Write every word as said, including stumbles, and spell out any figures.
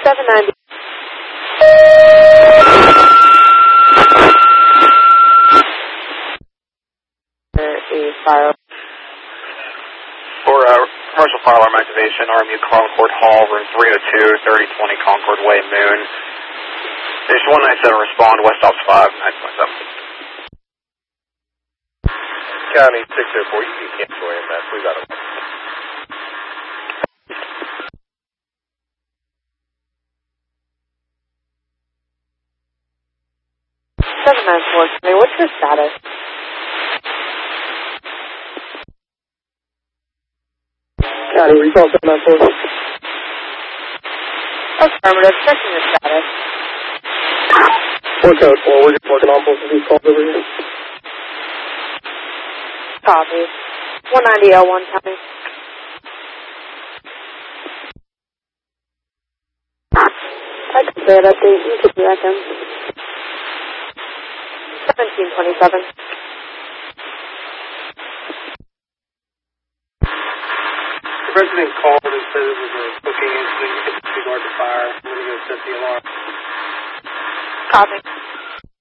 seven ninety. A fire. For uh, commercial fire alarm activation, R M U Concord Hall, room three oh two, thirty twenty Concord Way, Moon. Station one nine seven, respond, West Ops five, nine point seven. County six oh four, you can cancel A M S, we got it. seven nine four, what's your status? County, recall seven nine four. Affirmative, checking your status. Four code four, we're just working on both of these calls over here. Copy. one ninety L one, County. I can say it update, you can be back in. seventeen twenty-seven. The resident called and said it was a booking incident, you hit the two guard to fire. I'm going to go set the alarm. Copy.